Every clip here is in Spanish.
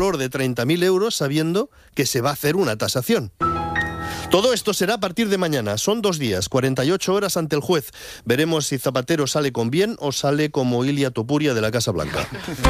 valor de 30.000 euros sabiendo que se va a hacer una tasación. Todo esto será a partir de mañana. Son 2 días, 48 horas ante el juez. Veremos si Zapatero sale con bien o sale como Ilia Topuria de la Casa Blanca.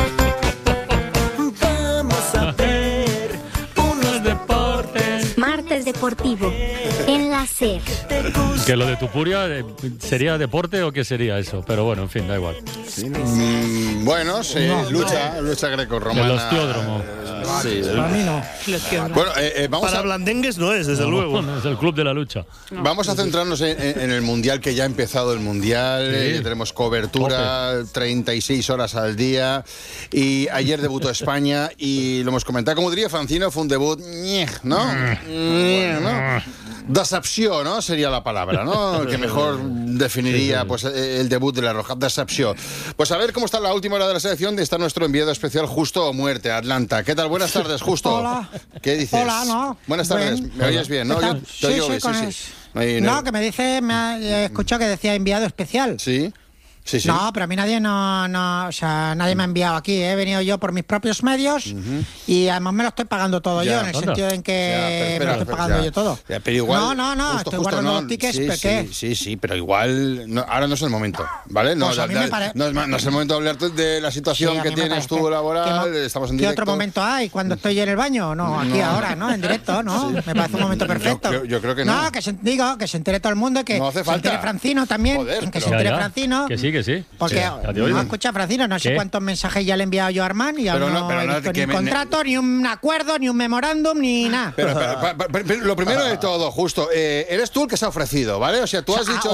Vamos a ver unos deportes. Martes Deportivo, en la SER. Que lo de Tupuria, ¿sería deporte o qué sería eso? Pero bueno, en fin, da igual. Bueno, sí, lucha grecorromana. El ostiódromo. Sí, Para mí no. Bueno, vamos Para blandengues no es, desde luego. Es el club de la lucha. Vamos a centrarnos en el Mundial, que ya ha empezado el Mundial. Sí. Ya tenemos cobertura, 36 horas al día. Y ayer debutó España y lo hemos comentado. Como diría Francino, fue un debut, ¿no? ¿no? Decepció, ¿no? Sería la palabra, ¿no? Que mejor definiría pues el debut de la Roja. Decepció. Pues a ver cómo está la última hora de la selección. Está nuestro enviado especial Justo o Muerte, Atlanta. ¿Qué tal? Buenas tardes, Justo. Hola. ¿Qué dices? Hola, ¿no? Buenas tardes. Bien. ¿Me oyes bien? ¿No? Yo te oigo bien, sí. No, que me dice, he escuchado que decía enviado especial. Sí. Sí, sí. No, pero a mí nadie nadie me ha enviado aquí. He venido yo por mis propios medios y además me lo estoy pagando todo yo, en el sentido en que me lo estoy pagando yo todo. Ya, pero igual, no, estoy guardando los tickets, sí, ¿pero qué? Sí, pero igual ahora no es el momento, ¿vale? No, Pues a mí me parece... no es el momento de hablar de la situación que tienes tú laboral, estamos en directo. ¿Qué otro momento hay? ¿Cuando estoy en el baño? No, aquí ahora, ¿no? En directo, ¿no? Sí. Me parece un momento perfecto. Yo creo que no. No, que se entere todo el mundo, que no hace se falta. entere Francino también, Joder, que se entere Francino. Que sí. Porque no escucha Francino, no sé cuántos mensajes ya le he enviado yo a Armand y aún no he visto ni un contrato, ni un acuerdo, ni un memorándum, ni nada. Pero lo primero de todo, Justo, eres tú el que se ha ofrecido, ¿vale? O sea, tú has dicho...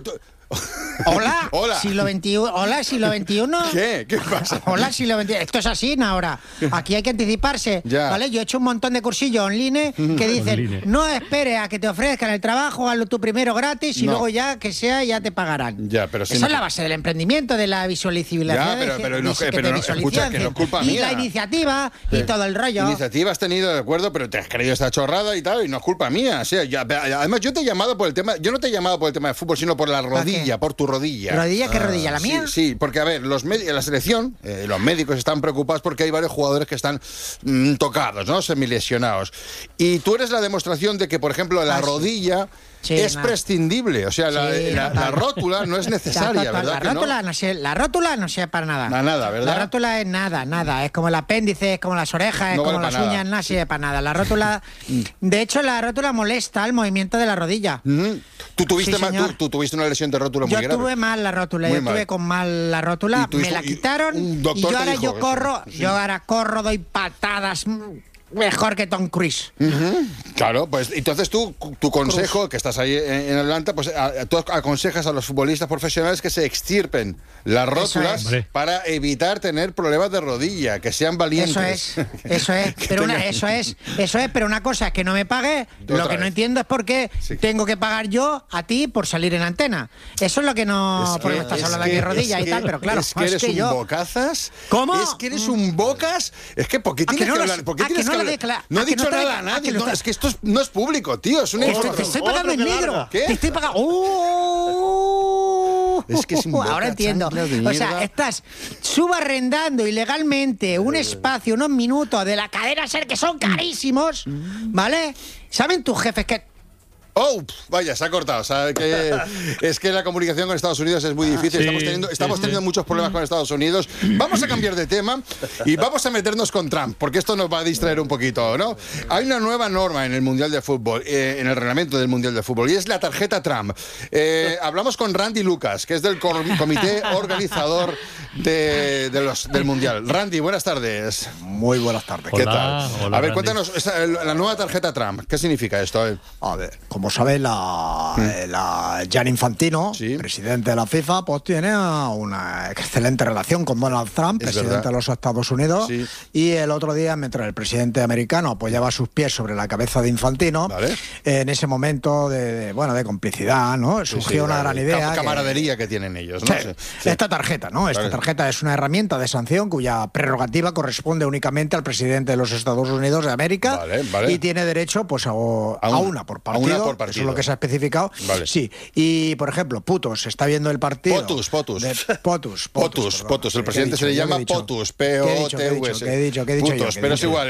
Hola. Siglo XXI. Hola, siglo XXI. ¿Qué pasa? Hola, siglo XXI. Esto es así ahora. Aquí hay que anticiparse. Ya. ¿Vale? Yo he hecho un montón de cursillos online que dicen, no esperes a que te ofrezcan el trabajo, hazlo tú primero gratis y luego ya que sea, ya te pagarán. Ya, pero esa es la base del emprendimiento, de la visualización. Escucha, que no es culpa mía. Y la iniciativa y todo el rollo. Iniciativa has tenido, de acuerdo, pero te has creído esta chorrada y tal, y no es culpa mía. O sea, además, yo te he llamado por el tema, yo no te he llamado por el tema de fútbol, sino por la rodilla, por tu rodilla. ¿Rodilla? ¿Qué rodilla? ¿La mía? Sí, porque a ver, la selección, los médicos están preocupados porque hay varios jugadores que están tocados, ¿no? Semilesionados. Y tú eres la demostración de que, por ejemplo, la rodilla... Sí, es prescindible, o sea, la rótula no es necesaria, ¿verdad? La rótula no sirve para nada. Nada, ¿verdad? La rótula es nada. Es como el apéndice, es como las orejas, es como las uñas, no sirve para nada. La rótula, de hecho, la rótula molesta el movimiento de la rodilla. ¿Tú tuviste una lesión de rótula muy grave? Yo tuve mal la rótula, tuve con mal la rótula, me la quitaron y yo ahora corro, doy patadas... Mejor que Tom Cruise. Claro, pues entonces tu consejo, que estás ahí en Atlanta, pues tú aconsejas a los futbolistas profesionales que se extirpen las rótulas para evitar tener problemas de rodilla, que sean valientes. Eso es. Pero una cosa es que no me pague, lo que no entiendo es por qué tengo que pagar yo a ti por salir en antena. Eso es lo que no... Porque me estás hablando aquí de rodilla y tal, pero claro. Es que eres un bocazas. ¿Cómo? Es que eres un bocas. Es que, ¿por qué tienes que hablar? ¿Por qué tienes que hablar? No he dicho nada a nadie. Es que esto no es público, tío. Es una información. Te estoy pagando en negro. ¿Qué? Te estoy pagando... Es que es un ahora entiendo. O sea, estás subarrendando ilegalmente un espacio, unos minutos de la cadena SER que son carísimos, ¿vale? ¿Saben tus jefes que... Oh, vaya, se ha cortado. O sea, es que la comunicación con Estados Unidos es muy difícil. Estamos teniendo muchos problemas con Estados Unidos. Vamos a cambiar de tema y vamos a meternos con Trump, porque esto nos va a distraer un poquito, ¿no? Hay una nueva norma en el Mundial de Fútbol, en el reglamento del Mundial de Fútbol, y es la tarjeta Trump. Hablamos con Randy Lucas, que es del comité organizador del Mundial. Randy, buenas tardes. Muy buenas tardes. ¿Qué tal? Hola, a ver, Randy. cuéntanos, la nueva tarjeta Trump, ¿qué significa esto? A ver, como sabéis, Gianni Infantino, presidente de la FIFA, pues tiene una excelente relación con Donald Trump, presidente de los Estados Unidos, y el otro día, mientras el presidente americano apoyaba sus pies sobre la cabeza de Infantino, en ese momento de complicidad, ¿no? Surgió una gran idea. Camaradería que tienen ellos, ¿no? Esta tarjeta, ¿no? Esta tarjeta es una herramienta de sanción cuya prerrogativa corresponde únicamente al presidente de los Estados Unidos de América y tiene derecho pues a una por partido. Eso es lo que se ha especificado. Sí. Y, por ejemplo, Putos está viendo el partido. Potus. Potus. El presidente se le llama Potus. P-O-T-U-S. ¿Qué he dicho? Putos, pero es igual.